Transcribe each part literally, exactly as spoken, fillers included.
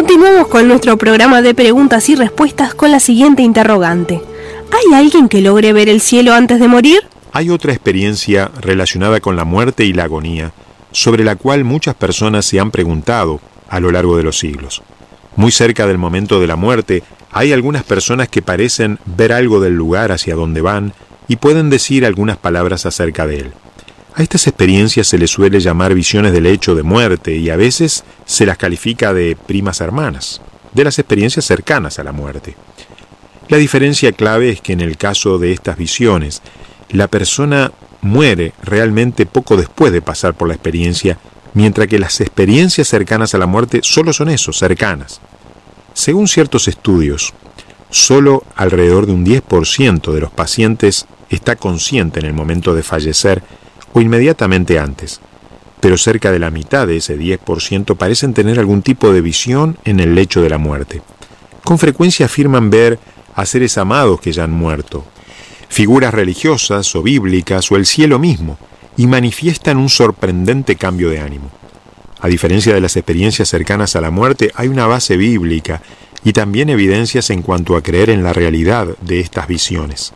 Continuamos con nuestro programa de preguntas y respuestas con la siguiente interrogante. ¿Hay alguien que logre ver el cielo antes de morir? Hay otra experiencia relacionada con la muerte y la agonía, sobre la cual muchas personas se han preguntado a lo largo de los siglos. Muy cerca del momento de la muerte, hay algunas personas que parecen ver algo del lugar hacia donde van y pueden decir algunas palabras acerca de él. A estas experiencias se les suele llamar visiones del hecho de muerte y a veces se las califica de primas hermanas, de las experiencias cercanas a la muerte. La diferencia clave es que en el caso de estas visiones, la persona muere realmente poco después de pasar por la experiencia, mientras que las experiencias cercanas a la muerte solo son eso, cercanas. Según ciertos estudios, solo alrededor de un diez por ciento de los pacientes está consciente en el momento de fallecer o inmediatamente antes, pero cerca de la mitad de ese diez por ciento parecen tener algún tipo de visión en el lecho de la muerte. Con frecuencia afirman ver a seres amados que ya han muerto, figuras religiosas o bíblicas o el cielo mismo, y manifiestan un sorprendente cambio de ánimo. A diferencia de las experiencias cercanas a la muerte, hay una base bíblica y también evidencias en cuanto a creer en la realidad de estas visiones.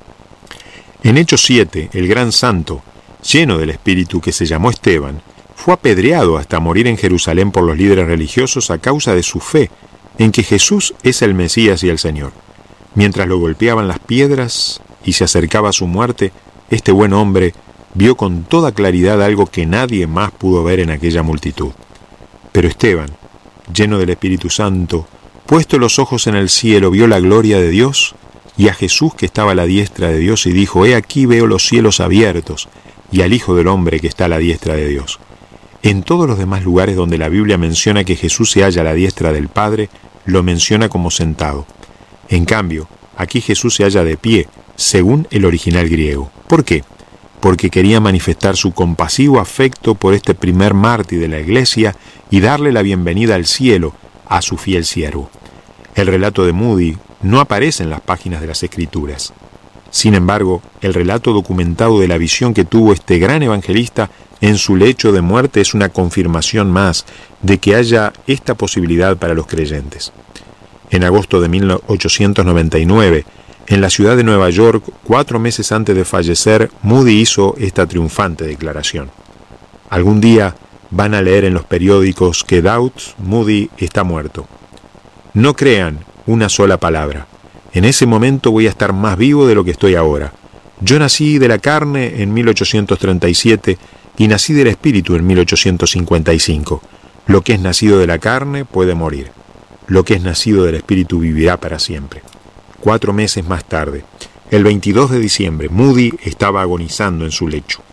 En Hechos siete, el gran santo, lleno del Espíritu que se llamó Esteban, fue apedreado hasta morir en Jerusalén por los líderes religiosos a causa de su fe en que Jesús es el Mesías y el Señor. Mientras lo golpeaban las piedras y se acercaba a su muerte, este buen hombre vio con toda claridad algo que nadie más pudo ver en aquella multitud. Pero Esteban, lleno del Espíritu Santo, puesto los ojos en el cielo, vio la gloria de Dios y a Jesús que estaba a la diestra de Dios y dijo: «He aquí veo los cielos abiertos y al Hijo del Hombre que está a la diestra de Dios». En todos los demás lugares donde la Biblia menciona que Jesús se halla a la diestra del Padre, lo menciona como sentado. En cambio, aquí Jesús se halla de pie, según el original griego. ¿Por qué? Porque quería manifestar su compasivo afecto por este primer mártir de la Iglesia y darle la bienvenida al cielo a su fiel siervo. El relato de Moody no aparece en las páginas de las Escrituras. Sin embargo, el relato documentado de la visión que tuvo este gran evangelista en su lecho de muerte es una confirmación más de que haya esta posibilidad para los creyentes. En agosto de mil ochocientos noventa y nueve, en la ciudad de Nueva York, cuatro meses antes de fallecer, Moody hizo esta triunfante declaración. Algún día van a leer en los periódicos que Doubts Moody está muerto. No crean una sola palabra. En ese momento voy a estar más vivo de lo que estoy ahora. Yo nací de la carne en mil ochocientos treinta y siete y nací del espíritu en mil ochocientos cincuenta y cinco. Lo que es nacido de la carne puede morir. Lo que es nacido del espíritu vivirá para siempre. Cuatro meses más tarde, el veintidós de diciembre, Moody estaba agonizando en su lecho.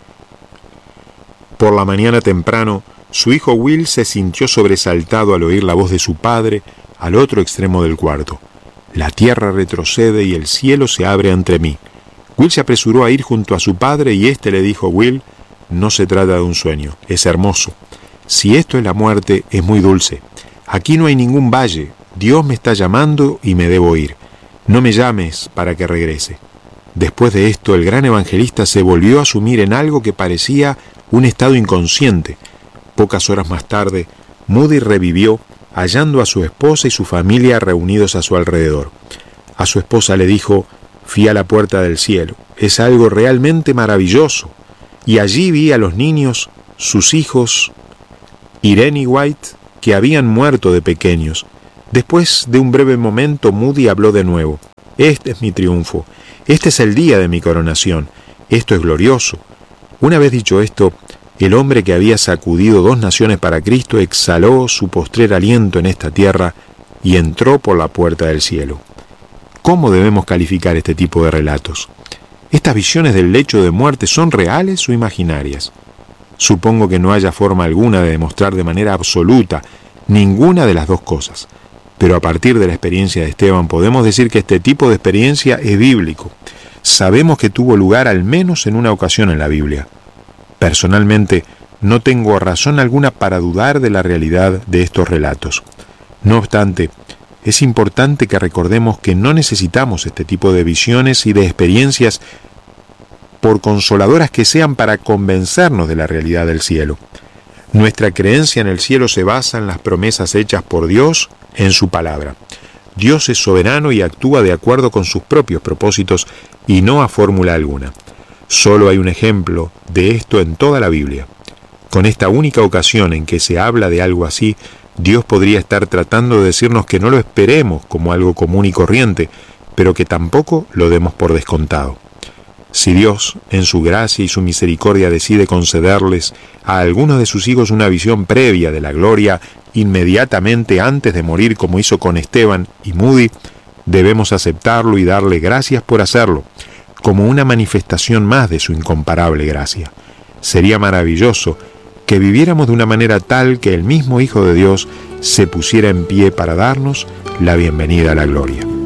Por la mañana temprano, su hijo Will se sintió sobresaltado al oír la voz de su padre al otro extremo del cuarto. La tierra retrocede y el cielo se abre ante mí. Will se apresuró a ir junto a su padre y éste le dijo: Will, no se trata de un sueño, es hermoso. Si esto es la muerte, es muy dulce. Aquí no hay ningún valle, Dios me está llamando y me debo ir. No me llames para que regrese. Después de esto, el gran evangelista se volvió a sumir en algo que parecía un estado inconsciente. Pocas horas más tarde, Moody revivió, hallando a su esposa y su familia reunidos a su alrededor. A su esposa le dijo: «Fui a la puerta del cielo. Es algo realmente maravilloso. Y allí vi a los niños, sus hijos, Irene y White, que habían muerto de pequeños». Después de un breve momento, Moody habló de nuevo. «Este es mi triunfo. Este es el día de mi coronación. Esto es glorioso». Una vez dicho esto, el hombre que había sacudido dos naciones para Cristo exhaló su postrer aliento en esta tierra y entró por la puerta del cielo. ¿Cómo debemos calificar este tipo de relatos? ¿Estas visiones del lecho de muerte son reales o imaginarias? Supongo que no haya forma alguna de demostrar de manera absoluta ninguna de las dos cosas. Pero a partir de la experiencia de Esteban podemos decir que este tipo de experiencia es bíblico. Sabemos que tuvo lugar al menos en una ocasión en la Biblia. Personalmente, no tengo razón alguna para dudar de la realidad de estos relatos. No obstante, es importante que recordemos que no necesitamos este tipo de visiones y de experiencias, por consoladoras que sean, para convencernos de la realidad del cielo. Nuestra creencia en el cielo se basa en las promesas hechas por Dios en su palabra. Dios es soberano y actúa de acuerdo con sus propios propósitos y no a fórmula alguna. Solo hay un ejemplo de esto en toda la Biblia. Con esta única ocasión en que se habla de algo así, Dios podría estar tratando de decirnos que no lo esperemos como algo común y corriente, pero que tampoco lo demos por descontado. Si Dios, en su gracia y su misericordia, decide concederles a algunos de sus hijos una visión previa de la gloria inmediatamente antes de morir, como hizo con Esteban y Moody, debemos aceptarlo y darle gracias por hacerlo, como una manifestación más de su incomparable gracia. Sería maravilloso que viviéramos de una manera tal que el mismo Hijo de Dios se pusiera en pie para darnos la bienvenida a la gloria.